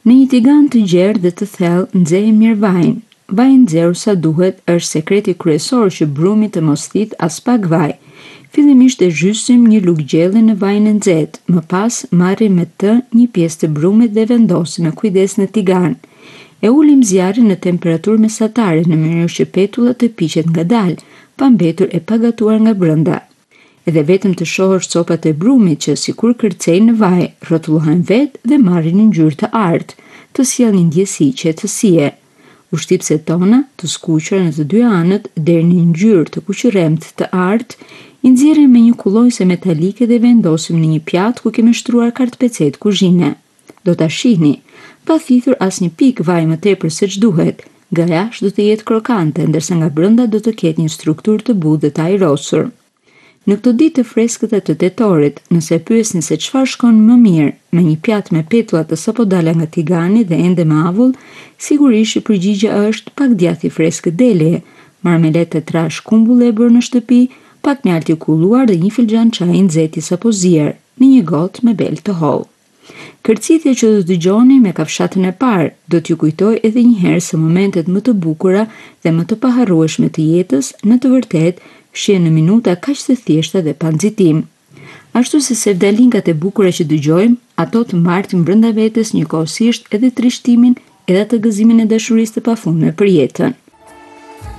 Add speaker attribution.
Speaker 1: Në një tigan të gjerë dhe të thellë nxehim mirë vajin. Vaj nxehur sa duhet është sekreti kryesor që brumi të mos thith as pak vaj. Fillimisht e zhysim një lugë gjelle në vajin e nxehtë, më pas marrim me të një pjesë të brumit dhe vendosim me kujdes në tigan. E ulim zjarrin në temperaturë mesatare në mënyrë që petullat të piqet ngadalë, pa mbetur e pagatuar nga brenda. Edhe vetëm të shohësh copat e brumit që sikur kërcejnë në vaj, rrotullohen vetë dhe marrin një ngjyrë të artë, të sjellin një ndjesi qetësie. Ushqipset tona, të skuqura në të dy anët deri në një ngjyrë të kuqërremtë të artë, i nxjerrim me një kullojse metalike dhe vendosim në një pjatë ku kemi shtruar kartpecet kuzhine. Do ta shihni, pa thithur asnjë pikë vaj më tepër se ç'duhet. Nga jashtë do të jetë krokante, ndërsa nga brenda do të ketë një strukturë të butë dhe të ajrosur. Në këto ditë të freskëta të tetorit, nëse pyesni se çfarë shkon më mirë, me një pjatë me petulla të sapo dala nga tigani dhe ende me avull, sigurisht që përgjigjja është pak djath i freskët dele, marmelet e trash kumbulle e bërë në shtëpi, pak mjalt i kulluar dhe një filxhan çaji nxehtë sapo zier, në një gotë me bel të hollë. Kërcitja që do të dëgjoni me kafshatën e parë do t'ju kujtoj edhe një herë se momentet më të bukura dhe më të paharrueshme të jetës në të vërtetë shihen në minuta kaq të thjeshta dhe pa nxitim. Ashtu si sevdalingat e bukura që dëgjojmë, ato të mbartin brenda vetes njëkohësisht edhe trishtimin edhe atë gëzimin e dashurisë të pafundme për jetën.